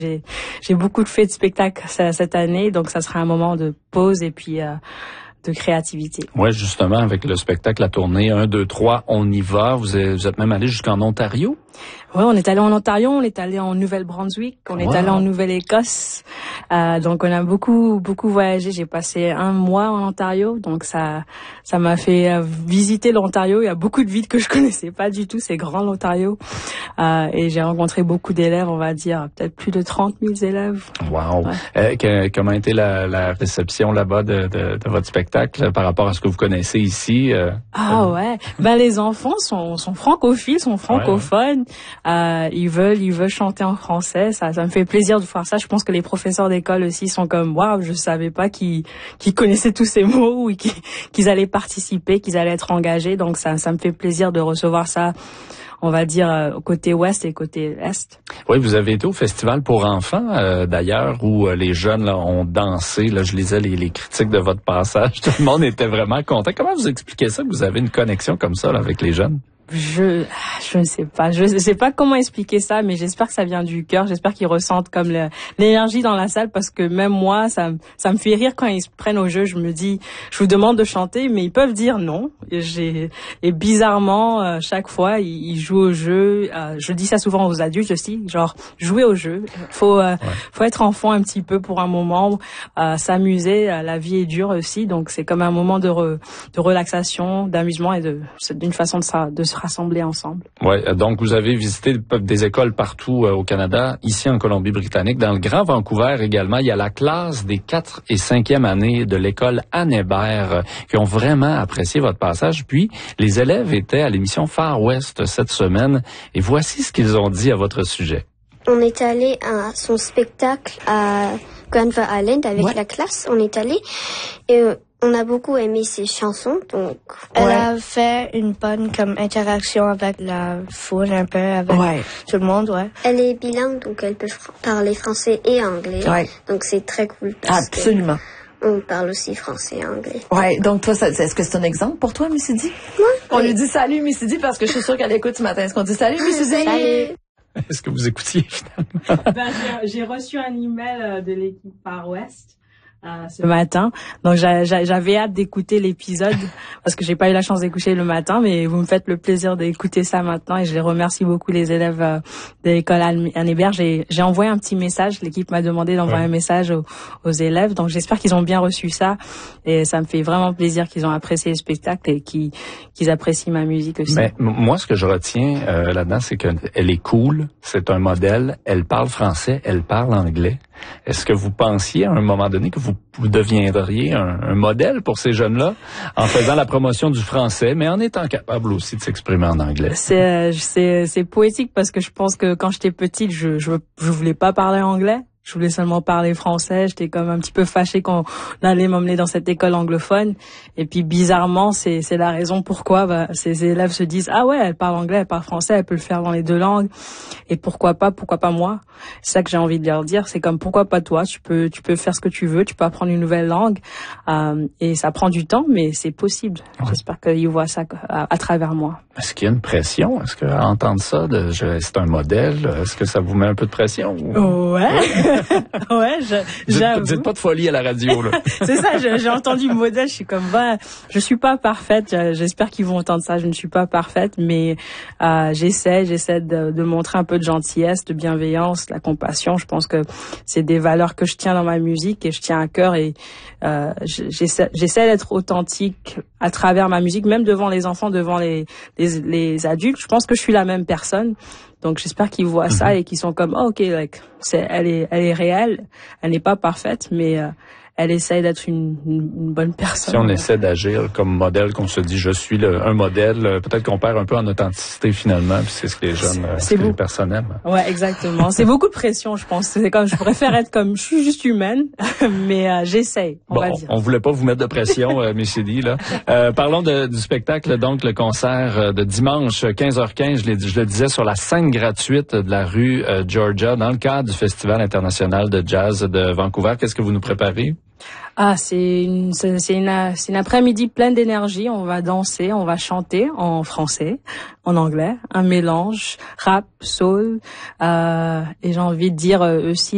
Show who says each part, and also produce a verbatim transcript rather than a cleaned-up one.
Speaker 1: J'ai, j'ai beaucoup fait de spectacles cette année, donc ça sera un moment de pause et puis euh, de créativité.
Speaker 2: Ouais, justement, avec le spectacle, la tournée un, deux, trois, on y va. Vous êtes, vous êtes même allé jusqu'en Ontario?
Speaker 1: Oui, on est allé en Ontario, on est allé en Nouvelle-Brunswick, on wow. est allé en Nouvelle-Écosse. Euh, donc on a beaucoup beaucoup voyagé. J'ai passé un mois en Ontario, donc ça ça m'a fait euh, visiter l'Ontario. Il y a beaucoup de villes que je connaissais pas du tout. C'est grand l'Ontario, euh, et j'ai rencontré beaucoup d'élèves. On va dire peut-être plus de trente mille élèves.
Speaker 2: Wow. Ouais. Euh, que, comment a été la, la réception là-bas de, de, de votre spectacle par rapport à ce que vous connaissez ici? Euh,
Speaker 1: ah ouais. Ben les enfants sont sont francophiles, sont francophones. Ouais. Euh, ils veulent, ils veulent chanter en français. Ça, ça me fait plaisir de voir ça. Je pense que les professeurs d'école aussi sont comme, waouh, je savais pas qu'ils, qu'ils connaissaient tous ces mots ou qu'ils, qu'ils allaient participer, qu'ils allaient être engagés. Donc ça, ça me fait plaisir de recevoir ça. On va dire euh, côté ouest et côté est.
Speaker 2: Oui, vous avez été au festival pour enfants, euh, d'ailleurs, où euh, les jeunes là, ont dansé. Là, je lisais les, les critiques de votre passage. Tout le monde était vraiment content. Comment vous expliquez ça, que vous avez une connexion comme ça là, avec les jeunes?
Speaker 1: Je je ne sais pas, je sais pas comment expliquer ça, mais j'espère que ça vient du cœur, j'espère qu'ils ressentent comme le, l'énergie dans la salle, parce que même moi, ça ça me fait rire quand ils se prennent au jeu. Je me dis, je vous demande de chanter, mais ils peuvent dire non. Et, j'ai, et bizarrement, euh, chaque fois, ils, ils jouent au jeu. Euh, je dis ça souvent aux adultes aussi, genre jouer au jeu. Faut euh, ouais. faut être enfant un petit peu pour un moment, euh, s'amuser. La vie est dure aussi, donc c'est comme un moment de re, de relaxation, d'amusement et de c'est d'une façon de ça de se rassembler ensemble.
Speaker 2: Ouais, donc vous avez visité des écoles partout euh, au Canada, ici en Colombie-Britannique, dans le Grand Vancouver également. Il y a la classe des quatre et cinquième années de l'école Anne Hébert euh, qui ont vraiment apprécié votre passage. Puis les élèves étaient à l'émission Far West cette semaine et voici ce qu'ils ont dit à votre sujet.
Speaker 3: On est allé à son spectacle à Granville Island avec ouais. la classe. On est allé et euh, on a beaucoup aimé ses chansons, donc...
Speaker 4: Elle ouais. a fait une bonne comme interaction avec la foule, un peu, avec ouais. tout le monde, ouais.
Speaker 3: Elle est bilingue, donc elle peut fr- parler français et anglais. Ouais. Donc c'est très cool. Parce
Speaker 5: Absolument.
Speaker 3: On parle aussi français et anglais.
Speaker 5: Ouais, donc toi, ça, est-ce que c'est un exemple pour toi, Missy D?
Speaker 3: Oui.
Speaker 5: On lui dit salut, Missy D, parce que je suis sûre qu'elle écoute ce matin. Est-ce qu'on dit salut, Missy D?
Speaker 3: Salut.
Speaker 2: Est-ce que vous écoutiez, finalement?
Speaker 1: Ben, j'ai, j'ai reçu un email de l'équipe Far West. Euh, ce matin, donc j'a, j'a, j'avais hâte d'écouter l'épisode parce que j'ai pas eu la chance d'écouter le matin, mais vous me faites le plaisir d'écouter ça maintenant et je les remercie beaucoup, les élèves euh, de l'école Anne Hébert. J'ai, j'ai envoyé un petit message, l'équipe m'a demandé d'envoyer ouais. un message aux, aux élèves, donc j'espère qu'ils ont bien reçu ça et ça me fait vraiment plaisir qu'ils ont apprécié le spectacle et qu'ils, qu'ils apprécient ma musique aussi.
Speaker 2: Mais moi, ce que je retiens euh, là-dedans, c'est qu'elle est cool, c'est un modèle, elle parle français, elle parle anglais. Est-ce que vous pensiez à un moment donné que vous, vous deviendriez un, un modèle pour ces jeunes-là en faisant la promotion du français, mais en étant capable aussi de s'exprimer en anglais?
Speaker 1: C'est, c'est, c'est poétique parce que je pense que quand j'étais petite, je, je, je voulais pas parler anglais. Je voulais seulement parler français. J'étais comme un petit peu fâchée quand on allait m'emmener dans cette école anglophone. Et puis bizarrement, c'est c'est la raison pourquoi bah, ces élèves se disent ah ouais, elle parle anglais, elle parle français, elle peut le faire dans les deux langues. Et pourquoi pas, pourquoi pas moi? C'est ça que j'ai envie de leur dire. C'est comme pourquoi pas toi? Tu peux tu peux faire ce que tu veux, tu peux apprendre une nouvelle langue. Euh, et ça prend du temps, mais c'est possible. Ouais. J'espère qu'ils voient ça à, à travers moi.
Speaker 2: Est-ce qu'il y a une pression? Est-ce que à entendre ça, de, je, c'est un modèle, est-ce que ça vous met un peu de pression? Ou...
Speaker 1: Ouais. ouais, je,
Speaker 2: dites, dites pas de folie à la radio, là.
Speaker 1: C'est ça, je, j'ai entendu le modèle, je suis comme, bah, je suis pas parfaite, j'espère qu'ils vont entendre ça, je ne suis pas parfaite, mais euh, j'essaie, j'essaie de, de montrer un peu de gentillesse, de bienveillance, de la compassion. Je pense que c'est des valeurs que je tiens dans ma musique et je tiens à cœur et euh, j'essaie, j'essaie d'être authentique à travers ma musique, même devant les enfants, devant les, les, les adultes. Je pense que je suis la même personne. Donc j'espère qu'ils voient mm-hmm. ça et qu'ils sont comme oh, ok, like, c'est, elle est, elle est réelle, elle n'est pas parfaite, mais euh, elle essaie d'être une, une, une bonne personne.
Speaker 2: Si on essaie d'agir comme modèle, qu'on se dit je suis le, un modèle, peut-être qu'on perd un peu en authenticité finalement, puis c'est ce que les jeunes, c'est, c'est ce que les personnes aiment.
Speaker 1: Ouais, exactement. C'est beaucoup de pression, je pense. C'est comme je préfère être comme je suis juste humaine, mais euh, j'essaie. On
Speaker 2: bon,
Speaker 1: va dire.
Speaker 2: On voulait pas vous mettre de pression, euh, Missy D, là. Euh, parlons de, du spectacle, donc le concert de dimanche quinze heures quinze. Je, je le disais sur la scène gratuite de la rue euh, Georgia, dans le cadre du Festival international de jazz de Vancouver. Qu'est-ce que vous nous préparez?
Speaker 1: Ah, c'est une, c'est, c'est une, c'est une après-midi pleine d'énergie. On va danser, on va chanter en français, en anglais, un mélange rap, soul, euh, et j'ai envie de dire euh, aussi